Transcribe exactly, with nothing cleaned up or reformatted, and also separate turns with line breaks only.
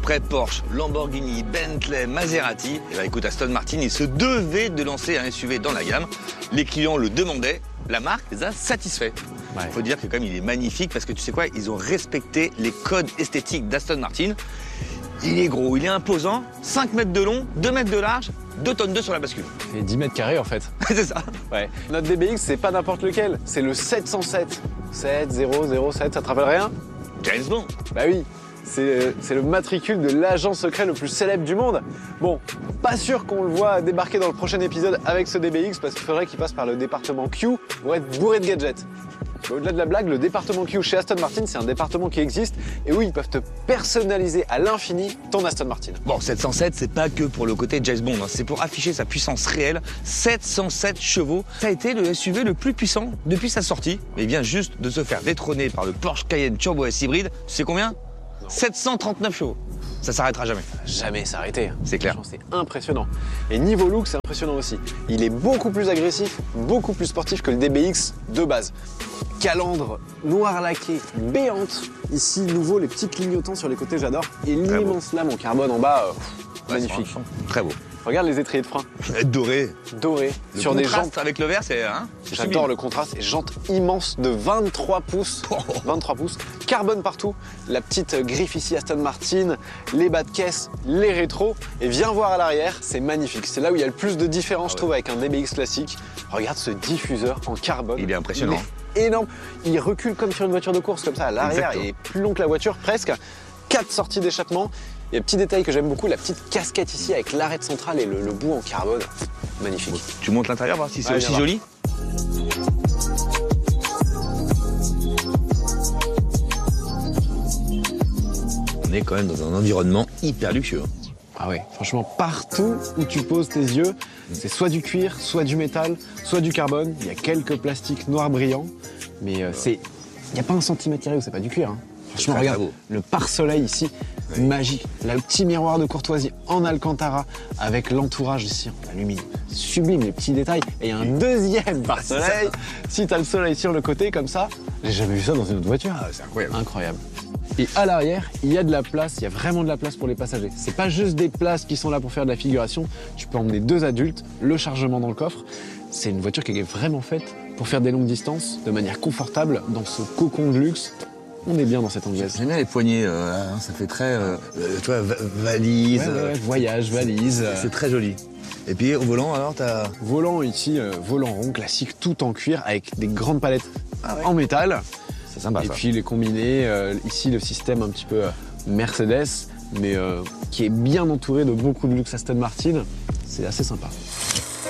Après Porsche, Lamborghini, Bentley, Maserati, et bah écoute, Aston Martin, il se devait de lancer un S U V dans la gamme. Les clients le demandaient, la marque les a satisfaits. Il ouais. faut dire que quand même il est magnifique parce que tu sais quoi, ils ont respecté les codes esthétiques d'Aston Martin. Il est gros, il est imposant, cinq mètres de long, deux mètres de large, deux tonnes deux sur la bascule.
Et dix mètres carrés en fait.
C'est ça.
Ouais. Notre D B X, c'est pas n'importe lequel, c'est le sept cent sept. sept zéro zéro sept, ça te rappelle rien?
James Bond.
Bah oui, c'est le matricule de l'agent secret le plus célèbre du monde. Bon, pas sûr qu'on le voit débarquer dans le prochain épisode avec ce D B X parce qu'il faudrait qu'il passe par le département Q pour être bourré de gadgets. Au-delà de la blague, le département Q chez Aston Martin, c'est un département qui existe et où ils peuvent te personnaliser à l'infini ton Aston Martin.
Bon, sept cent sept, c'est pas que pour le côté James Bond, hein. C'est pour afficher sa puissance réelle. sept cent sept chevaux, ça a été le S U V le plus puissant depuis sa sortie. Mais il vient juste de se faire détrôner par le Porsche Cayenne Turbo S hybride. Tu sais combien? sept cent trente-neuf chevaux. Ça s'arrêtera jamais.
Jamais s'arrêter.
C'est clair.
C'est impressionnant. Et niveau look, c'est impressionnant aussi. Il est beaucoup plus agressif, beaucoup plus sportif que le D B X de base. Calandre noir laqué, béante. Ici, nouveau, les petits clignotants sur les côtés, j'adore. Et l'immense lame en carbone en bas, euh, ouais, magnifique.
Très beau.
Regarde les étriers de frein.
Doré.
Doré.
Le
sur des jantes.
Avec le vert, c'est. Hein,
J'adore le contraste. Et jantes immenses de vingt-trois pouces.
Oh.
vingt-trois pouces. Carbone partout. La petite griffe ici Aston Martin. Les bas de caisse, les rétros. Et viens voir à l'arrière, c'est magnifique. C'est là où il y a le plus de différence, ah ouais. je trouve, avec un D B X classique. Regarde ce diffuseur en carbone.
Il est impressionnant.
Il est énorme. Il recule comme sur une voiture de course, comme ça, à l'arrière. Il est plus long que la voiture, presque. Quatre sorties d'échappement. Et un petit détail que j'aime beaucoup, la petite casquette ici avec l'arête centrale et le, le bout en carbone. Magnifique. Bon,
tu montes l'intérieur, voir si c'est
ouais,
aussi joli. On est quand même dans un environnement hyper luxueux.
Ah ouais, franchement, partout où tu poses tes yeux, c'est soit du cuir, soit du métal, soit du carbone. Il y a quelques plastiques noirs brillants, mais euh, c'est, il n'y a pas un centimètre où c'est pas du cuir. Hein. Franchement, très, regarde, très le pare-soleil ici, oui. magique. Le petit miroir de courtoisie en Alcantara avec l'entourage ici en aluminium. Sublime, les petits détails. Et un deuxième pare-soleil. Si tu as le soleil sur le côté comme ça, j'ai jamais vu ça dans une autre voiture.
Ah, c'est incroyable.
Incroyable. Et à l'arrière, il y a de la place, il y a vraiment de la place pour les passagers. C'est pas juste des places qui sont là pour faire de la figuration. Tu peux emmener deux adultes, le chargement dans le coffre. C'est une voiture qui est vraiment faite pour faire des longues distances de manière confortable dans ce cocon de luxe. On est bien dans cette anglaise.
J'aime bien les poignées, euh, hein, ça fait très, euh, euh, tu vois, va valise.
Ouais, ouais, voyage, valise.
C'est très joli. Et puis au volant, alors t'as...
Volant ici, euh, volant rond classique, tout en cuir avec des grandes palettes ah ouais. en métal.
C'est sympa.
Et
ça.
puis les combinés, euh, ici le système un petit peu euh, Mercedes, mais euh, qui est bien entouré de beaucoup de luxe Aston Martin. C'est assez sympa.